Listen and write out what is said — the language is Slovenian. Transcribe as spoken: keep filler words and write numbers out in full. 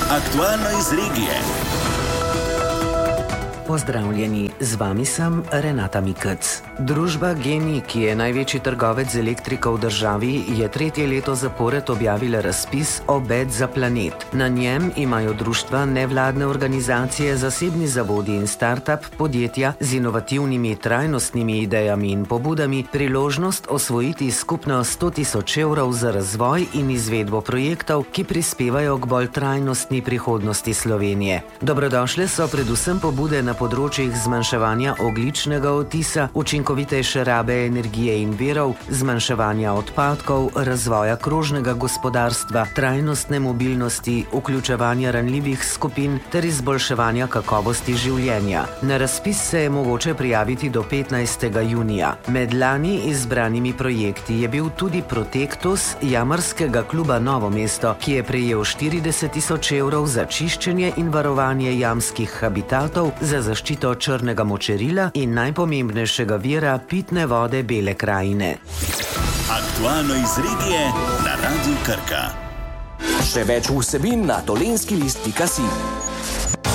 Aktualno iz regije. Pozdravljeni, z vami sem Renata Mikec. Družba Gen-I, ki je največji trgovec z elektriko v državi, je tretje leto zapored objavila razpis Obed za planet. Na njem imajo društva, nevladne organizacije, zasebni zavodi in start-up podjetja z inovativnimi trajnostnimi idejami in pobudami priložnost osvojiti skupno sto tisoč evrov za razvoj in izvedbo projektov, ki prispevajo k bolj trajnostni prihodnosti Slovenije. Dobrodošle so predvsem pobude na področjih zmanjševanja ogljičnega odtisa, učinkovitejše rabe energije in virov, zmanjševanja odpadkov, razvoja krožnega gospodarstva, trajnostne mobilnosti, vključevanja ranljivih skupin ter izboljševanja kakovosti življenja. Na razpis se je mogoče prijaviti do petnajstega junija. Med lani izbranimi projekti je bil tudi Protektus jamarskega kluba Novo mesto, ki je prejel štirideset tisoč evrov za čiščenje in varovanje jamskih habitatov, za zaščito črnega močerila in najpomembnejšega vira pitne vode Bele krajine. Aktualno iz regije na Radiu Krka. Še več vsebin na dolenskilist pika si.